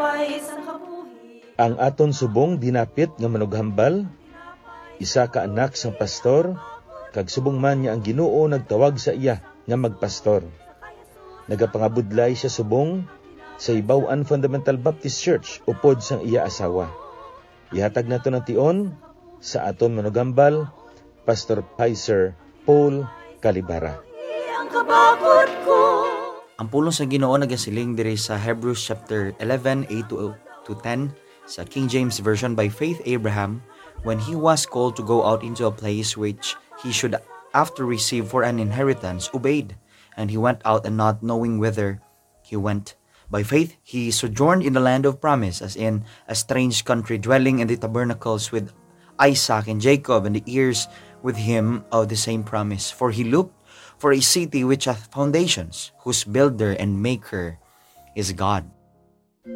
Ang aton subong dinapit nga manughambal, isa ka anak sang pastor, kag subong man niya ang Ginoo nagtawag sa iya nga magpastor. Nagapangabudlay siya subong sa Ibaw-an Fundamental Baptist Church upod sang iya asawa. Ihatag nato ng tion sa aton manughambal, Pastor Pizer Paul Calibara. Ang pulong sa Ginoo nagasiling diri sa Hebrews chapter 11, 8-10 sa King James Version, by faith Abraham, when he was called to go out into a place which he should after receive for an inheritance, obeyed, and he went out, and not knowing whither he went. By faith he sojourned in the land of promise, as in a strange country, dwelling in the tabernacles with Isaac and Jacob, and the heirs with him of the same promise. For he looked for a city which hath foundations, whose builder and maker is God.